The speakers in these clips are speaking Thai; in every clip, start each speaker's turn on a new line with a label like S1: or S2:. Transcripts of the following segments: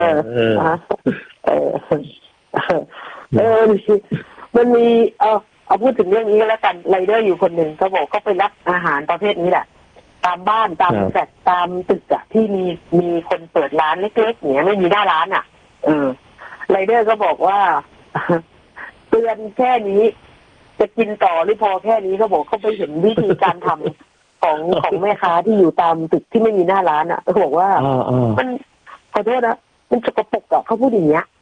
S1: เออเออมันมีเอาพูดถึงเรื่องนี้ก็แล้วกันไรเดอร์อยู่คนหนึ่งเขาบอกเขาไปรับอาหารประเภทนี้แหละตามบ้านตามแฟลตตามตึกอะที่มีคนเปิดร้านเล็กๆอย่างเงี้ยไม่มีหน้าร้านอะไรเดอร์ก็บอกว่าเตือนแค่นี้จะกินต่อหรือพอแค่นี้เขาบอกเขาไปเห็นวิธีการทำของแม่ค้าที่อยู่ตามตึกที่ไม่มีหน้าร้านอ่ะเขาบอกว่ามันขอโทษนะมันสกปรกอ่ะเขาพูดอย่างเงี้ย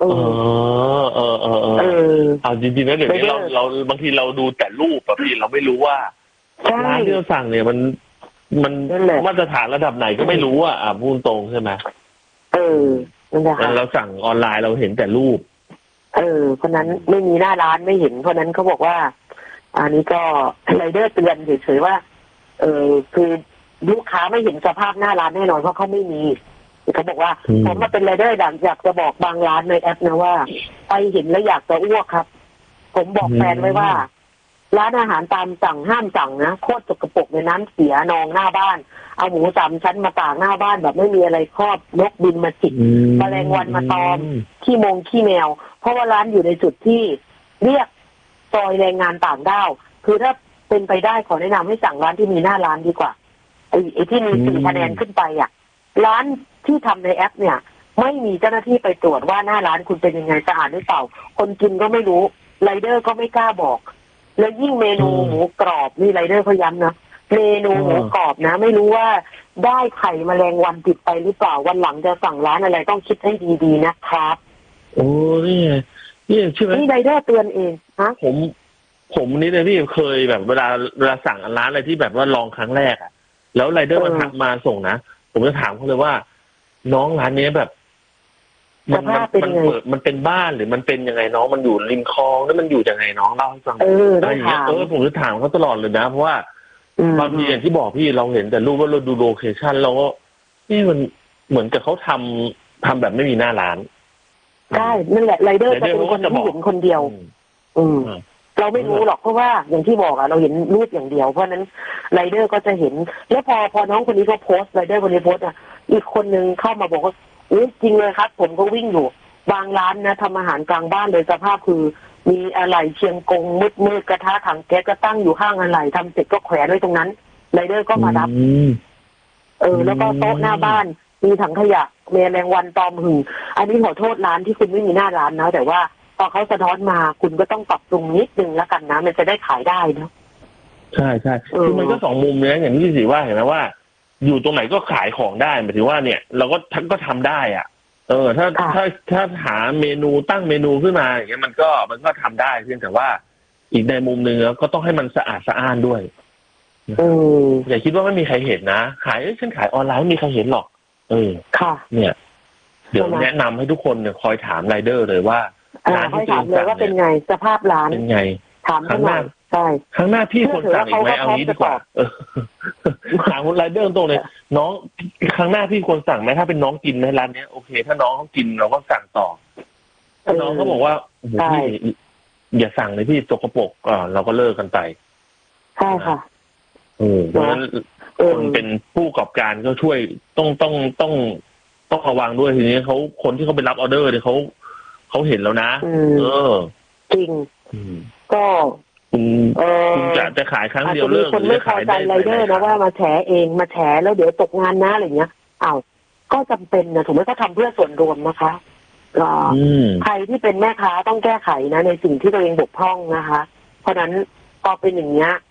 S2: เอาจริงๆนะเดี๋ยวนี้เราบางทีเราดูแต่รูปอะพี่เราไม่รู้ว่าร้านที่เราสั่งเนี่ยมันมาตรฐานระดับไหนก็ไม่รู้อ่ะพูดตรงใช่ไหมเราสั่งออนไลน์เราเห็นแต่รูป
S1: เพราะนั้นไม่มีหน้าร้านไม่เห็นเพราะนั้นเขาบอกว่าอันนี้ก็ไรเดอร์เตือนเฉยๆว่าคือลูกค้าไม่เห็นสภาพหน้าร้านแน่นอนเพราะเขาไม่มีเขาบอกว่าผมมาเป็นไรเดอร์อยากจะบอกบางร้านในแอปนะว่าไปเห็นแล้วอยากจะอ้วกครับผมบอกแฟนไว้ว่าร้านอาหารตามสั่งห้ามสั่งนะโคตรสกปรกในน้ำเสียนองหน้าบ้านเอาหมู3 ชั้นมาตากหน้าบ้านแบบไม่มีอะไรครอบนกบินมาจิกแมลงวันมาตอมขี้แมวเพราะว่าร้านอยู่ในจุดที่เรียกซอยแรงงานต่างด้าวคือถ้าเป็นไปได้ขอแนะนำให้สั่งร้านที่มีหน้าร้านดีกว่าไอ้ที่มี4 คะแนนขึ้นไปอ่ะร้านที่ทำในแอปเนี่ยไม่มีเจ้าหน้าที่ไปตรวจว่าหน้าร้านคุณเป็นยังไงสะอาดหรือเปล่าคนกินก็ไม่รู้ไรเดอร์ก็ไม่กล้าบอกแล้วยิ่งเมนูหมูกรอบนี่ไรเดอร์เขาย้ำนะเมนูหมูกรอบนะไม่รู้ว่าได้ไข่แมลงวันติดไปหรือเปล่าวันหลังจะสั่งร้านอะไรต้องคิดให้ดีๆนะครับ
S2: โอ้นี่ใช่ไหม
S1: นี่ไรเดอร์เตือนเองฮะ
S2: ผมนี่เลยพี่เคยแบบเวลาสั่งร้านอะไรที่แบบว่าลองครั้งแรกอ่ะแล้วไรเดอร์มาส่งนะผมจะถามเขาเลยว่าน้องร้านนี้แบบมันเปิดมันเป็นบ้านหรือมันเป็นยังไงน้องมันอยู่ริมคลองแล้วมันอยู่ยังไงน้องเล่าให้ฟังอะไรอย่างเงี้ยผมจะถามเขาตลอดเลยนะเพราะว่าบางทีอย่างที่บอกพี่เราเห็นแต่รูปว่าเราดูโลเคชั่นเราก็นี่มันเหมือนกับเขาทำแบบไม่มีหน้าร้าน
S1: ได้นั่นแหละไรเดอร์จะเป็นคนที่เห็นคนเดียวเราไม่รู้หรอกเพราะว่าอย่างที่บอกเราเห็นรูปอย่างเดียวเพราะนั้นไรเดอร์ก็จะเห็นแล้วพอน้องคนนี้เขาโพสต์ไรเดอร์คนนี้โพสต์อีกคนนึงเข้ามาบอกว่าจริงเลยครับผมก็วิ่งอยู่บางร้านนะทำอาหารกลางบ้านเลยสภาพคือมีอะไรเชียงกงมืดกระทะถังแก๊สก็ตั้งอยู่ข้างอะไรทำเสร็จก็แขวนไว้ตรงนั้นไรเดอร์ก็มารับแล้วก็โต๊ะหน้าบ้านมีถังขยะแมลงวันตอมหึ่งอันนี้ขอโทษร้านที่คุณไม่มีหน้าร้านนะแต่ว่าพอเขาสะท้อนมาคุณก็ต้องปรับปรุงนิดนึงแล้วกันนะมันจะได้ขายได้นะ
S2: ใช่คือมันก็2 มุมเลยอย่างที่สิว่าเห็นไหมว่าอยู่ตรงไหนก็ขายของได้หมายถึงว่าเนี่ยเราก็ทำได้อ่ะถ้าหาเมนูตั้งเมนูขึ้นมาอย่างเงี้ยมันก็ทำได้เพียงแต่ว่าอีกในมุมนึงก็ต้องให้มันสะอาดสะอ้านด้วยอย่าคิดว่าไม่มีใครเห็นนะขายฉันขายออนไลน์ไม่มีใครเห็นหรอก
S1: ค่ะ
S2: เนี่ยเดี๋ยวแนะนำให้ทุกคนเนี่ยคอยถามไรเดอร์เลยว่า
S1: ร้านที่ถามเลยว่าเป็นไงสภาพร้าน
S2: เป็นไง
S1: ถามข้างหน้าใช่
S2: ข้างหน้าพี่คนสั่งอีกไหมเอางี้ดีกว่าถามคนไรเดอร์ตรงเลยน้องข้างหน้าพี่คนสั่งไหมถ้าเป็นน้องกินในร้านเนี้ยโอเคถ้าน้องเขากินเราก็สั่งต่อถ้าน้องเขาบอกว่าพี่อย่าสั่งเลยพี่สกปรกเราก็เลิกกันไป
S1: ใช่ค่ะ
S2: เพราะฉะนั้นคนเป็นผู้ประกอบการก็ช่วยต้องระวังด้วยทีนี้คนที่เขาไปรับออเดอร์เนี่ยเขาเห็นแล้วนะ
S1: จริงก็
S2: คุณจะขายครั้งเดียวเลิก
S1: คนไม่พอใจไรเดอร์นะว่ามาแฉเองมาแฉแล้วเดี๋ยวตกงานนะอะไรเงี้ยก็จำเป็นนะถูกไหมก็ทำเพื่อส่วนรวมนะคะใครที่เป็นแม่ค้าต้องแก้ไขนะในสิ่งที่ตัวเองบกพร่องนะคะเพราะนั้นพอเป็นอย่างเงี้ย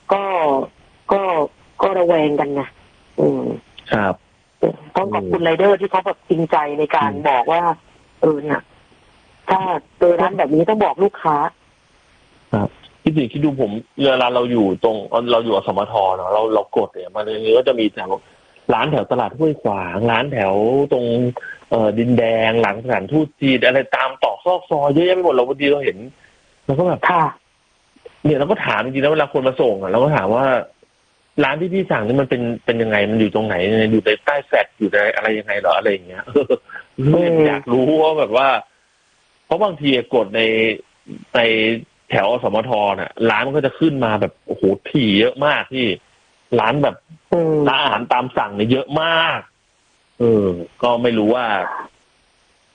S1: ก็ระแวงกันไง
S2: ครับ
S1: ต้องขอบคุณไรเดอร์ที่เขาแบบจริงใจในการบอกว่าเนี่ยถ้าเจอร้านแบบนี้ต้องบอกลูกค้า
S2: ครับคิดดูผมเวลาเราอยู่เราอยู่อสมทเนาะเรากดเนี่ยมันก็จะมีแถวร้านแถวตลาดห้วยขวางร้านแถวตรงดินแดงหลังสถานทูตจีนอะไรตามตอกซอกซอยเยอะแยะไปหมดเราพอดีเราเห็นเราก็แบบเนี่ยเราก็ถามจริงๆแล้วเวลาคนมาส่งเราก็ถามว่าร้านที่พี่สั่งนี่มันเป็นยังไงมันอยู่ตรงไหนอยู่ใต้แฟลตอยู่ในอะไรยังไงเหรออะไรอย่างเงี้ยอยากรู้ว่าแบบว่าเพราะบางทีกดในแถวอสมทน่ะร้านมันก็จะขึ้นมาแบบโอ้โหถี่เยอะมากที่ร้านแบบร้านอาหารตามสั่งเนี่ยเยอะมากก็ไม่รู้ว่า